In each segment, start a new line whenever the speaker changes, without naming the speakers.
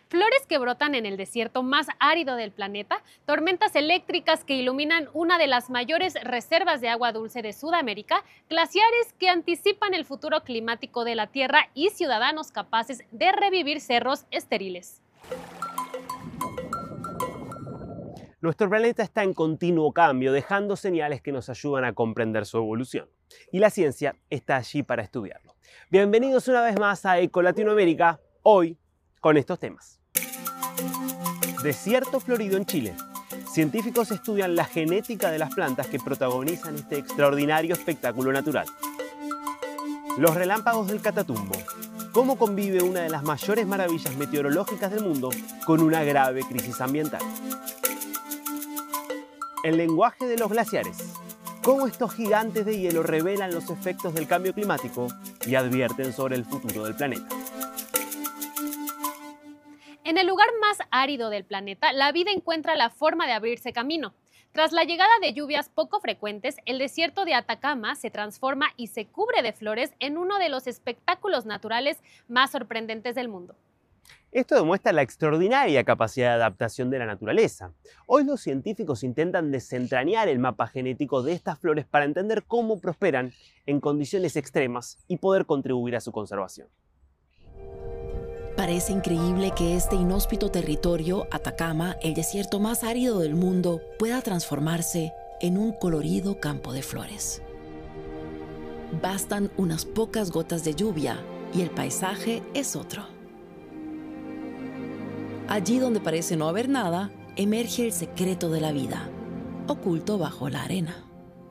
Flores que brotan en el desierto más árido del planeta, tormentas eléctricas que iluminan una de las mayores reservas de agua dulce de Sudamérica, glaciares que anticipan el futuro climático de la Tierra y ciudadanos capaces de revivir cerros estériles.
Nuestro planeta está en continuo cambio, dejando señales que nos ayudan a comprender su evolución. Y la ciencia está allí para estudiarlo. Bienvenidos una vez más a Eco Latinoamérica, hoy con estos temas. Desierto florido en Chile. Científicos estudian la genética de las plantas que protagonizan este extraordinario espectáculo natural. Los relámpagos del Catatumbo. ¿Cómo convive una de las mayores maravillas meteorológicas del mundo con una grave crisis ambiental? El lenguaje de los glaciares. Cómo estos gigantes de hielo revelan los efectos del cambio climático y advierten sobre el futuro del planeta.
En el lugar más árido del planeta, la vida encuentra la forma de abrirse camino. Tras la llegada de lluvias poco frecuentes, el desierto de Atacama se transforma y se cubre de flores en uno de los espectáculos naturales más sorprendentes del mundo.
Esto demuestra la extraordinaria capacidad de adaptación de la naturaleza. Hoy los científicos intentan desentrañar el mapa genético de estas flores para entender cómo prosperan en condiciones extremas y poder contribuir a su conservación.
Parece increíble que este inhóspito territorio, Atacama, el desierto más árido del mundo, pueda transformarse en un colorido campo de flores. Bastan unas pocas gotas de lluvia y el paisaje es otro. Allí donde parece no haber nada, emerge el secreto de la vida, oculto bajo la arena.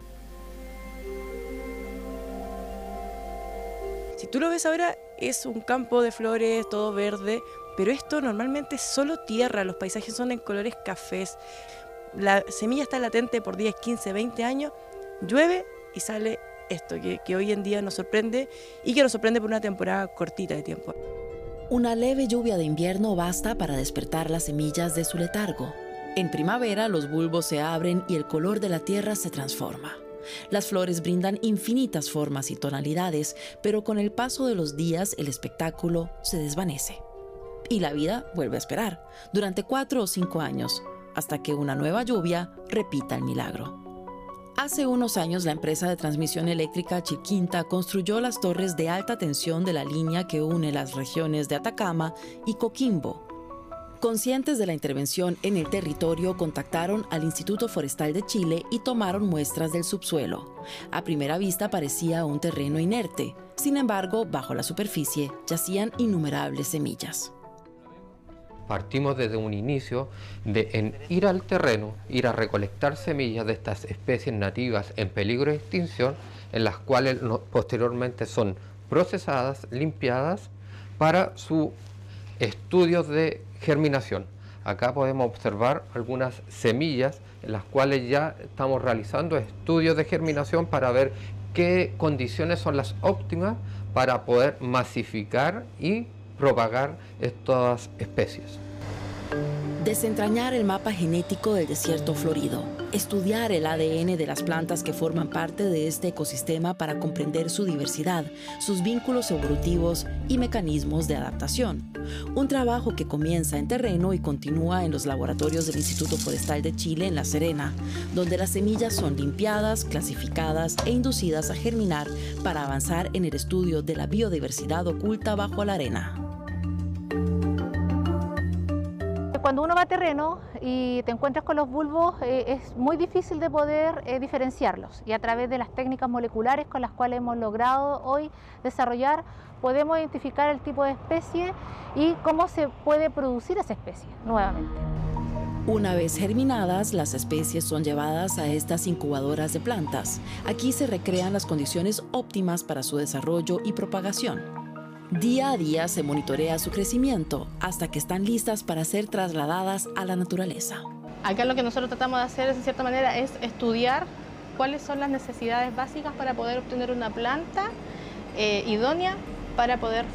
Si tú lo ves ahora, es un campo de flores, todo verde, pero esto normalmente es solo tierra, los paisajes son en colores cafés. La semilla está latente por 10, 15, 20 años, llueve y sale esto, que hoy en día nos sorprende y que nos sorprende por una temporada cortita de tiempo.
Una leve lluvia de invierno basta para despertar las semillas de su letargo. En primavera, los bulbos se abren y el color de la tierra se transforma. Las flores brindan infinitas formas y tonalidades, pero con el paso de los días el espectáculo se desvanece. Y la vida vuelve a esperar, durante 4 o 5 años, hasta que una nueva lluvia repita el milagro. Hace unos años, la empresa de transmisión eléctrica Chilquinta construyó las torres de alta tensión de la línea que une las regiones de Atacama y Coquimbo. Conscientes de la intervención en el territorio, contactaron al Instituto Forestal de Chile y tomaron muestras del subsuelo. A primera vista parecía un terreno inerte. Sin embargo, bajo la superficie yacían innumerables semillas.
Partimos desde un inicio en ir al terreno, ir a recolectar semillas de estas especies nativas en peligro de extinción, en las cuales posteriormente son procesadas, limpiadas para su estudios de germinación. Acá podemos observar algunas semillas en las cuales ya estamos realizando estudios de germinación para ver qué condiciones son las óptimas para poder masificar y propagar estas especies.
Desentrañar el mapa genético del desierto florido, estudiar el ADN de las plantas que forman parte de este ecosistema para comprender su diversidad, sus vínculos evolutivos y mecanismos de adaptación. Un trabajo que comienza en terreno y continúa en los laboratorios del Instituto Forestal de Chile en La Serena, donde las semillas son limpiadas, clasificadas e inducidas a germinar para avanzar en el estudio de la biodiversidad oculta bajo la arena.
Cuando uno va a terreno y te encuentras con los bulbos, es muy difícil de poder diferenciarlos, y a través de las técnicas moleculares con las cuales hemos logrado hoy desarrollar, podemos identificar el tipo de especie y cómo se puede producir esa especie nuevamente.
Una vez germinadas, las especies son llevadas a estas incubadoras de plantas. Aquí se recrean las condiciones óptimas para su desarrollo y propagación. Día a día se monitorea su crecimiento hasta que están listas para ser trasladadas a la naturaleza.
Acá lo que nosotros tratamos de hacer, de cierta manera, es estudiar cuáles son las necesidades básicas para poder obtener una planta idónea para poder